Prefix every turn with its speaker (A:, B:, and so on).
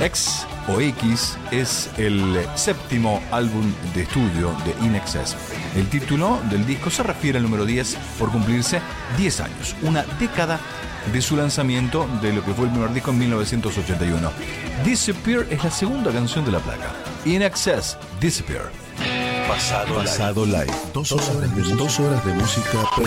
A: X o X es el séptimo álbum de estudio de INXS. El título del disco se refiere al número 10 por cumplirse 10 años, una década de su lanzamiento de lo que fue el primer disco en 1981. Disappear es la segunda canción de la placa. INXS, Disappear.
B: Pasado Live. 2 horas de música.